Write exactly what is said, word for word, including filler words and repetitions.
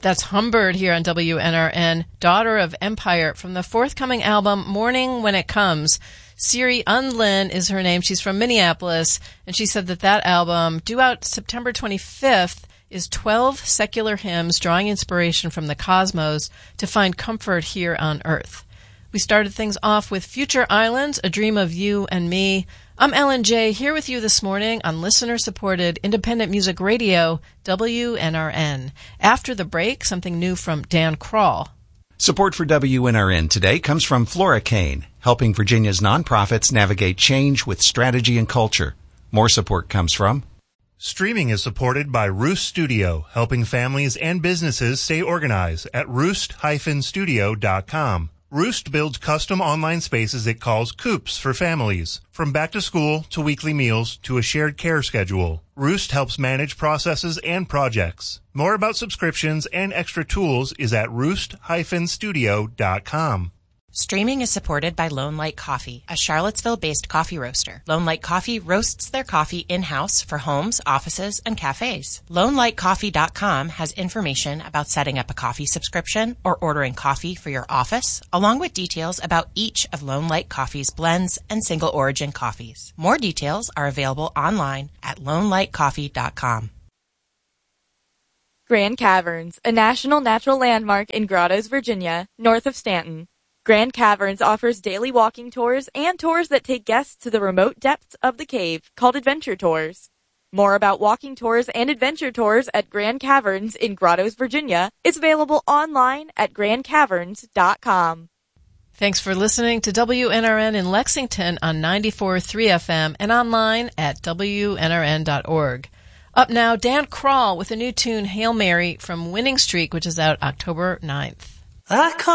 That's Humbird here on W N R N, Daughter of Empire, from the forthcoming album Morning When It Comes. Siri Unlin is her name. She's from Minneapolis, and she said that that album, due out September twenty-fifth, is twelve secular hymns drawing inspiration from the cosmos to find comfort here on Earth. We started things off with Future Islands, A Dream of You and Me. I'm Ellen J, here with you this morning on listener-supported independent music radio, W N R N. After the break, something new from Dan Kroll. Support for W N R N today comes from Floricane, helping Virginia's nonprofits navigate change with strategy and culture. More support comes from... Streaming is supported by Roost Studio, helping families and businesses stay organized at roost dash studio dot com. Roost builds custom online spaces it calls Coops for families. From back to school to weekly meals to a shared care schedule, Roost helps manage processes and projects. More about subscriptions and extra tools is at roost dash studio dot com. Streaming is supported by Lone Light Coffee, a Charlottesville-based coffee roaster. Lone Light Coffee roasts their coffee in-house for homes, offices, and cafes. lone light coffee dot com has information about setting up a coffee subscription or ordering coffee for your office, along with details about each of Lone Light Coffee's blends and single-origin coffees. More details are available online at lone light coffee dot com. Grand Caverns, a national natural landmark in Grottoes, Virginia, north of Stanton. Grand Caverns offers daily walking tours and tours that take guests to the remote depths of the cave, called Adventure Tours. More about walking tours and adventure tours at Grand Caverns in Grottoes, Virginia is available online at grand caverns dot com. Thanks for listening to W N R N in Lexington on ninety-four point three F M and online at W N R N dot org. Up now, Dan Kroll with a new tune, Hail Mary, from Winning Streak, which is out October ninth. I